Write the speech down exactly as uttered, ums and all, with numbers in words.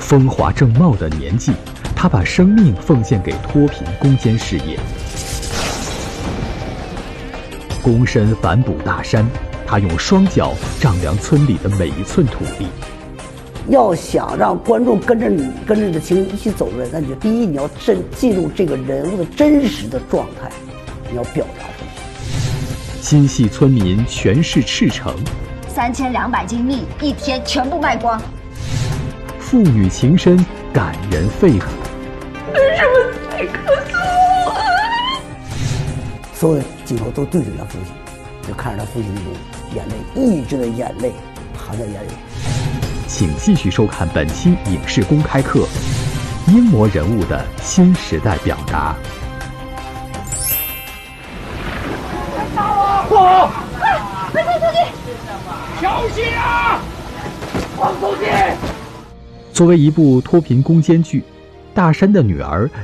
风华正茂的年纪，他把生命奉献给脱贫攻坚事业。躬身反哺大山，他用双脚丈量村里的每一寸土地。 要想让观众跟着你、跟着你的情绪一起走人，那你就第一，你要真进入这个人物的真实的状态，你要表达出来。 心系村民全是赤诚， 三千两百斤蜜一天全部卖光。 父女情深，感人肺腑。 为什么这个错？ 所有的镜头都对准他父亲，就看着他父亲那种眼泪，抑制的眼泪含在眼里。 请继续收看本期影视公开课，英模人物的新时代表达。 不好！ 快快出去！ 小心啊！放出去！ 作为一部脱贫攻坚剧，《大山的女儿》